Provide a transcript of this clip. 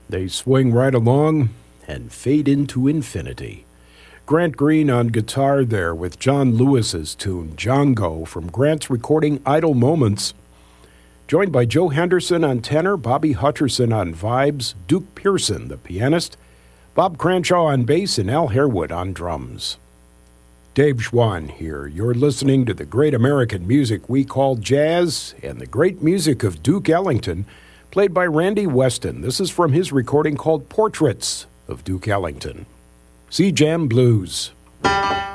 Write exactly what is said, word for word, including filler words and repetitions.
They swing right along and fade into infinity. Grant Green on guitar there with John Lewis's tune, Django, from Grant's recording Idle Moments. Joined by Joe Henderson on tenor, Bobby Hutcherson on vibes, Duke Pearson, the pianist, Bob Cranshaw on bass, and Al Harewood on drums. Dave Schwann here. You're listening to the great American music we call jazz and the great music of Duke Ellington, played by Randy Weston. This is from his recording called Portraits of Duke Ellington. Sea Jam Blues.